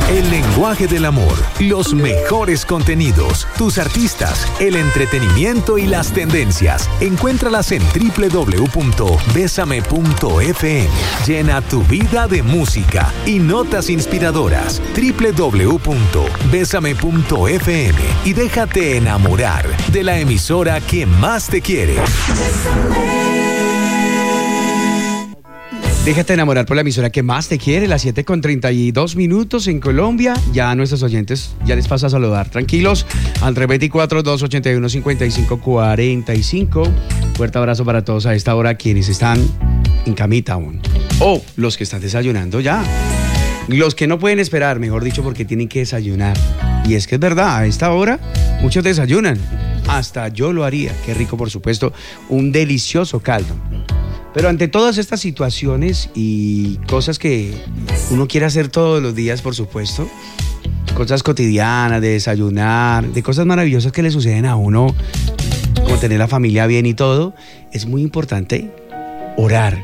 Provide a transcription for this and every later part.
El lenguaje del amor, los mejores contenidos, tus artistas, el entretenimiento y las tendencias. Encuéntralas en www.besame.fm. Llena tu vida de música y notas inspiradoras. www.besame.fm y déjate enamorar de la emisora que más te quiere. Déjate enamorar por la emisora que más te quiere, las 7:32 en Colombia. Ya a nuestros oyentes ya les paso a saludar. Tranquilos, al 324-281-5545. Fuerte abrazo para todos a esta hora, quienes están en camita aún. O los que están desayunando ya. Los que no pueden esperar, mejor dicho, porque tienen que desayunar. Y es que es verdad, a esta hora muchos desayunan. Hasta yo lo haría. Qué rico, por supuesto, un delicioso caldo. Pero ante todas estas situaciones y cosas que uno quiere hacer todos los días, por supuesto, cosas cotidianas, de desayunar, de cosas maravillosas que le suceden a uno, como tener la familia bien y todo, es muy importante orar.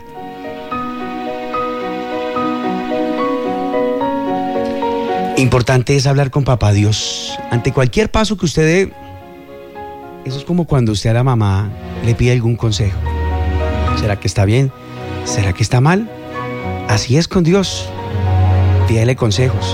Importante es hablar con Papá Dios. Ante cualquier paso que usted dé, eso es como cuando usted a la mamá le pide algún consejo. ¿Será que está bien? ¿Será que está mal? Así es con Dios. Pídele consejos.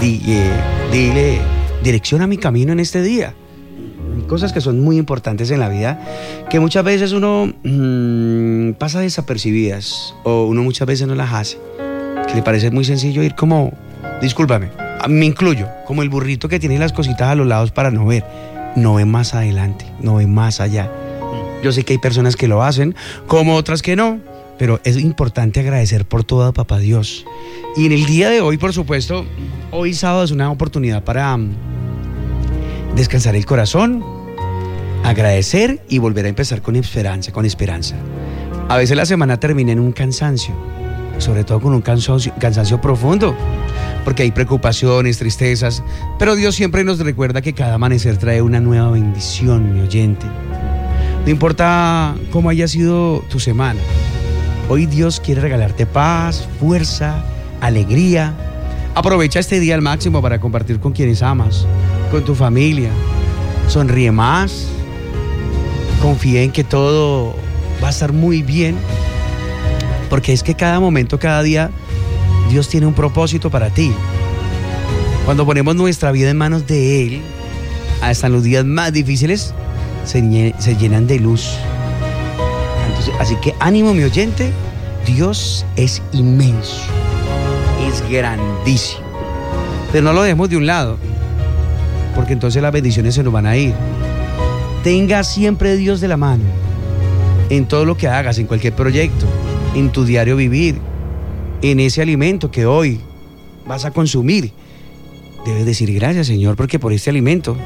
Dile, direcciona mi camino en este día. Hay cosas que son muy importantes en la vida que muchas veces uno pasa desapercibidas o uno muchas veces no las hace. Que le parece muy sencillo ir como, discúlpame, me incluyo, como el burrito que tiene las cositas a los lados para no ver. No ve más adelante, no ve más allá. Yo sé que hay personas que lo hacen, como otras que no, pero es importante agradecer por todo a Papá Dios. Y en el día de hoy, por supuesto, hoy sábado es una oportunidad para descansar el corazón, agradecer y volver a empezar con esperanza. A veces la semana termina en un cansancio, sobre todo con un cansancio profundo, porque hay preocupaciones, tristezas, pero Dios siempre nos recuerda que cada amanecer trae una nueva bendición, mi oyente. No importa cómo haya sido tu semana, hoy Dios quiere regalarte paz, fuerza, alegría. Aprovecha este día al máximo para compartir con quienes amas, con tu familia. Sonríe más, confía en que todo va a estar muy bien, porque es que cada momento, cada día, Dios tiene un propósito para ti. Cuando ponemos nuestra vida en manos de Él, hasta en los días más difíciles, se llenan de luz. Entonces, así que ánimo, mi oyente. Dios es inmenso, es grandísimo, pero no lo dejemos de un lado, porque entonces las bendiciones se nos van a ir. Tenga siempre a Dios de la mano en todo lo que hagas, en cualquier proyecto, en tu diario vivir, en ese alimento que hoy vas a consumir. Debes decir gracias, Señor, porque por este alimento,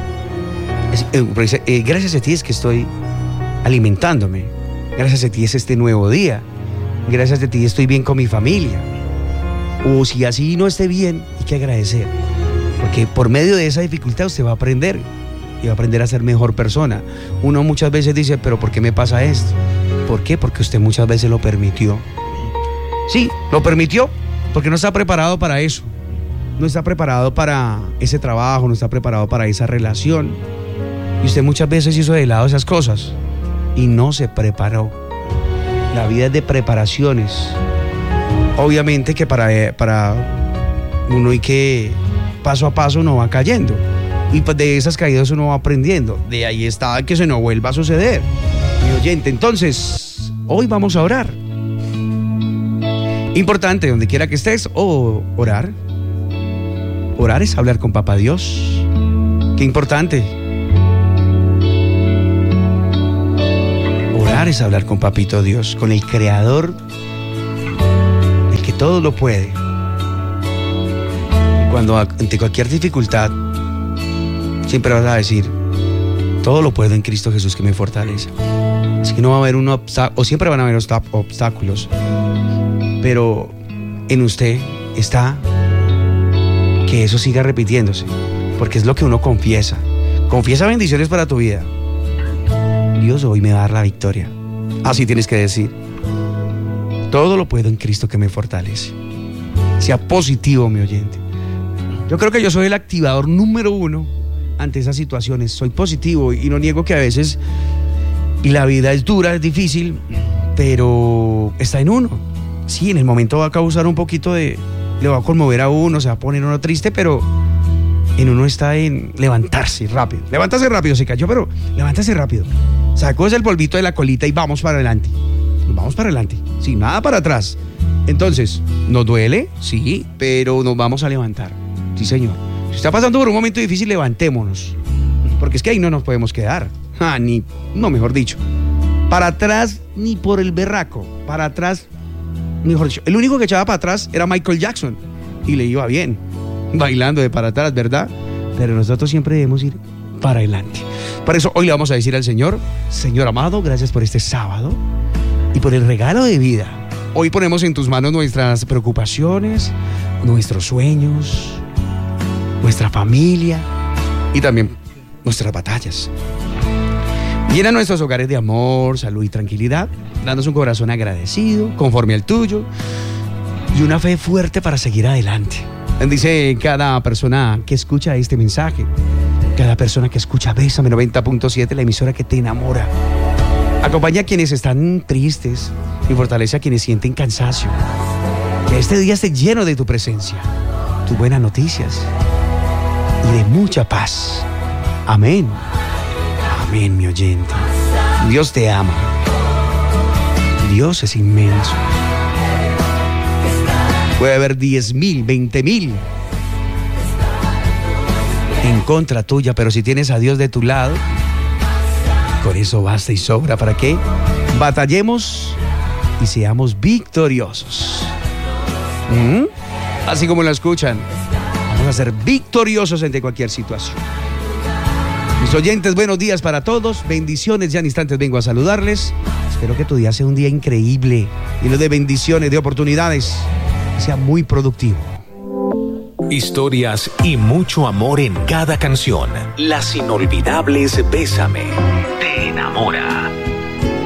gracias a ti es que estoy alimentándome. Gracias a ti es este nuevo día. Gracias a ti estoy bien con mi familia. O si así no esté bien, hay que agradecer, porque por medio de esa dificultad usted va a aprender y va a aprender a ser mejor persona. Uno muchas veces dice, pero ¿por qué me pasa esto? ¿Por qué? Porque usted muchas veces lo permitió. Sí, lo permitió porque no está preparado para eso. No está preparado para ese trabajo, no está preparado para esa relación. Y usted muchas veces hizo de lado esas cosas y no se preparó. La vida es de preparaciones. Obviamente que para uno hay que paso a paso uno va cayendo. Y pues de esas caídas uno va aprendiendo. De ahí está que se no vuelva a suceder. Mi oyente, entonces, hoy vamos a orar. Importante, donde quiera que estés, orar. Orar es hablar con Papá Dios. Qué importante. Orar es hablar con Papito Dios, con el Creador, el que todo lo puede. Cuando ante cualquier dificultad, siempre vas a decir, todo lo puedo en Cristo Jesús que me fortalece. Así que no va a haber un obstáculo, o siempre van a haber obstáculos, pero en usted está que eso siga repitiéndose, porque es lo que uno confiesa. Confiesa bendiciones para tu vida. Dios hoy me va a dar la victoria. Así tienes que decir, todo lo puedo en Cristo que me fortalece. Sea positivo, mi oyente. Yo creo que yo soy el activador número 1 ante esas situaciones. Soy positivo y no niego que a veces, y la vida es dura, es difícil, pero está en uno. Sí, en el momento va a causar un poquito de... le va a conmover a uno, se va a poner uno triste, pero en uno está en levantarse rápido. Levántase rápido, se cayó, pero levántase rápido. Sacó el polvito de la colita y vamos para adelante. Nos vamos para adelante, sin nada para atrás. Entonces, ¿nos duele? Sí, pero nos vamos a levantar. Sí, señor. Si está pasando por un momento difícil, levantémonos. Porque es que ahí no nos podemos quedar. Mejor dicho. Para atrás, ni por el berraco. Para atrás, mejor dicho. El único que echaba para atrás era Michael Jackson. Y le iba bien. Bailando de para atrás, ¿verdad? Pero nosotros siempre debemos ir para adelante. Por eso hoy le vamos a decir al Señor: Señor amado, gracias por este sábado y por el regalo de vida. Hoy ponemos en tus manos nuestras preocupaciones, nuestros sueños, nuestra familia y también nuestras batallas. Llena nuestros hogares de amor, salud y tranquilidad, dándonos un corazón agradecido, conforme al tuyo, y una fe fuerte para seguir adelante. Bendice cada persona que escucha este mensaje, cada persona que escucha Bésame 90.7, la emisora que te enamora. Acompaña a quienes están tristes y fortalece a quienes sienten cansancio. Que este día esté lleno de tu presencia, tus buenas noticias y de mucha paz. Amén. Amén, mi oyente. Dios te ama. Dios es inmenso. Puede haber 10,000, 20,000 en contra tuya, pero si tienes a Dios de tu lado, con eso basta y sobra para que batallemos y seamos victoriosos. Así como lo escuchan, vamos a ser victoriosos ante cualquier situación. Mis oyentes, buenos días para todos, bendiciones, ya en instantes vengo a saludarles. Espero que tu día sea un día increíble, lleno de bendiciones, de oportunidades, que sea muy productivo. Historias y mucho amor en cada canción. Las inolvidables Bésame te enamora.